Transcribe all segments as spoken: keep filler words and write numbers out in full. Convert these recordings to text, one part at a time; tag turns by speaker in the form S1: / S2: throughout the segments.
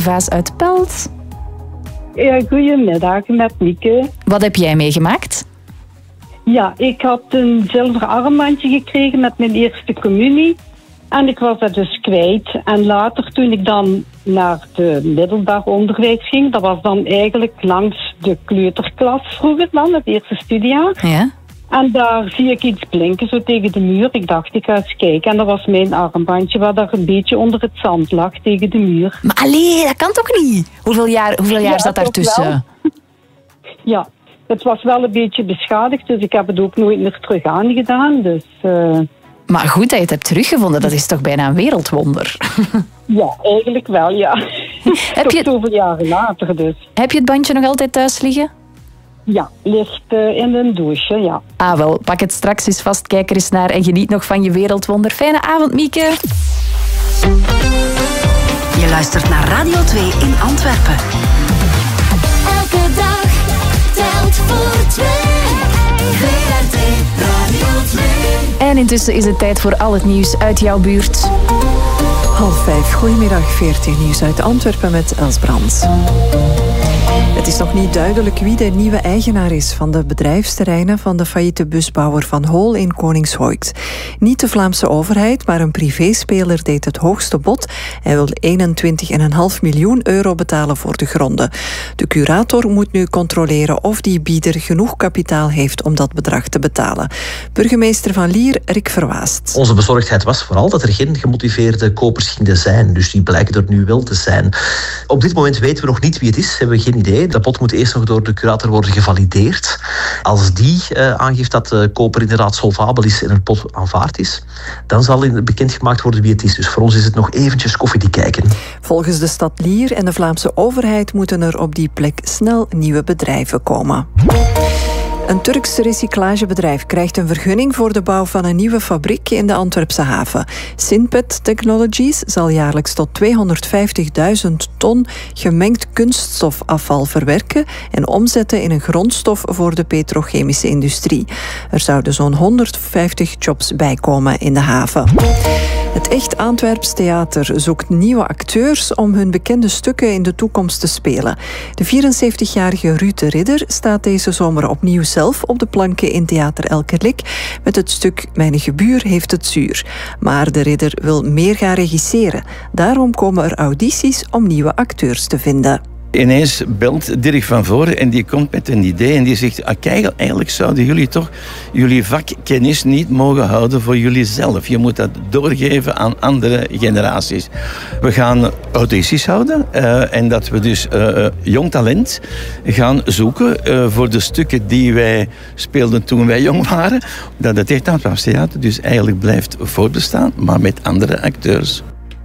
S1: Vaas uit Pelt.
S2: Ja, goedemiddag, met Mieke.
S1: Wat heb jij meegemaakt?
S2: Ja, ik had een zilveren armbandje gekregen met mijn eerste communie. En ik was dat dus kwijt. En later, toen ik dan naar de middelbaar onderwijs ging, dat was dan eigenlijk langs de kleuterklas vroeger dan, het eerste studiejaar.
S1: Ja.
S2: En daar zie ik iets blinken, zo tegen de muur. Ik dacht, ik ga eens kijken. En dat was mijn armbandje, waar daar een beetje onder het zand lag, tegen de muur.
S1: Maar allee, dat kan toch niet? Hoeveel jaar, hoeveel jaar
S2: Ja,
S1: zat daartussen?
S2: Ja, het was wel een beetje beschadigd, dus ik heb het ook nooit meer terug aangedaan. Dus, uh...
S1: Maar goed dat je het hebt teruggevonden, dat is toch bijna een wereldwonder?
S2: Ja, eigenlijk wel, ja.
S1: Heb je...
S2: zoveel jaren later dus.
S1: Heb je het bandje nog altijd thuis liggen?
S2: Ja, ligt uh, in een douche, ja.
S1: Ah wel, pak het straks eens vast, kijk er eens naar en geniet nog van je wereldwonder. Fijne avond, Mieke.
S3: Je luistert naar Radio twee in Antwerpen.
S4: Elke dag telt voor twee. V R T Radio twee.
S1: En intussen is het tijd voor al het nieuws uit jouw buurt.
S5: Half vijf, goedemiddag, veertien nieuws uit Antwerpen met Els Brands. Het is nog niet duidelijk wie de nieuwe eigenaar is van de bedrijfsterreinen van de failliete busbouwer Van Hool in Koningshoekt. Niet de Vlaamse overheid, maar een privéspeler deed het hoogste bod. Hij wil eenentwintig komma vijf miljoen euro betalen voor de gronden. De curator moet nu controleren of die bieder genoeg kapitaal heeft om dat bedrag te betalen. Burgemeester Van Lier, Rick Verwaast.
S6: Onze bezorgdheid was vooral dat er geen gemotiveerde kopers gingen zijn. Dus die blijken er nu wel te zijn. Op dit moment weten we nog niet wie het is, hebben we geen idee. Dat bod moet eerst nog door de curator worden gevalideerd. Als die uh, aangeeft dat de koper inderdaad solvabel is en het bod aanvaard is, dan zal bekendgemaakt worden wie het is. Dus voor ons is het nog eventjes koffiedik kijken.
S5: Volgens de stad Lier en de Vlaamse overheid moeten er op die plek snel nieuwe bedrijven komen. Een Turks recyclagebedrijf krijgt een vergunning voor de bouw van een nieuwe fabriek in de Antwerpse haven. Synpet Technologies zal jaarlijks tot tweehonderdvijftigduizend ton gemengd kunststofafval verwerken en omzetten in een grondstof voor de petrochemische industrie. Er zouden zo'n honderdvijftig jobs bijkomen in de haven. Het Echt Antwerps Theater zoekt nieuwe acteurs om hun bekende stukken in de toekomst te spelen. De vierenzeventigjarige Ruud de Ridder staat deze zomer opnieuw zelf op de planken in Theater Elkerlijk met het stuk Mijn gebuur heeft het zuur. Maar de Ridder wil meer gaan regisseren. Daarom komen er audities om nieuwe acteurs te vinden.
S7: Ineens belt Dirk van Voren en die komt met een idee en die zegt, ah, kijk, eigenlijk zouden jullie toch jullie vakkennis niet mogen houden voor jullie zelf. Je moet dat doorgeven aan andere generaties. We gaan audities houden uh, en dat we dus uh, jong talent gaan zoeken uh, voor de stukken die wij speelden toen wij jong waren. Dat het Echt Antwerps Theater dus eigenlijk blijft voortbestaan, maar met andere acteurs.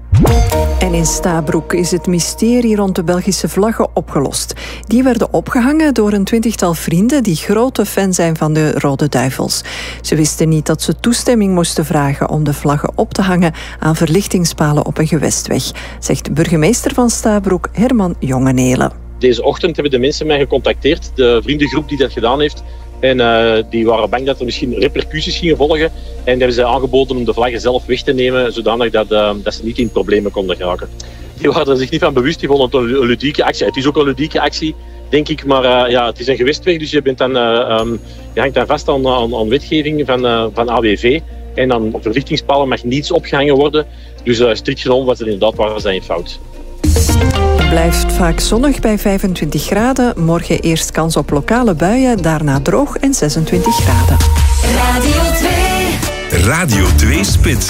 S5: En in Stabroek is het mysterie rond de Belgische vlaggen opgelost. Die werden opgehangen door een twintigtal vrienden die grote fan zijn van de Rode Duivels. Ze wisten niet dat ze toestemming moesten vragen om de vlaggen op te hangen aan verlichtingspalen op een gewestweg, zegt burgemeester van Stabroek Herman Jongenelen.
S8: Deze ochtend hebben de mensen mij gecontacteerd, de vriendengroep die dat gedaan heeft. En uh, die waren bang dat er misschien repercussies gingen volgen. En hebben ze aangeboden om de vlaggen zelf weg te nemen, zodanig dat, uh, dat ze niet in problemen konden geraken. Die waren er zich niet van bewust, die vonden het een ludieke actie. Het is ook een ludieke actie, denk ik, maar uh, ja, het is een gewestweg, dus je, bent dan, uh, um, je hangt dan vast aan, aan, aan wetgeving van, uh, van A W V. En aan verlichtingspalen mag niets opgehangen worden. Dus uh, strikt genomen was het inderdaad waar ze in fout.
S5: Het blijft vaak zonnig bij vijfentwintig graden. Morgen eerst kans op lokale buien, daarna droog en zesentwintig graden.
S4: Radio twee.
S9: Radio twee Spits.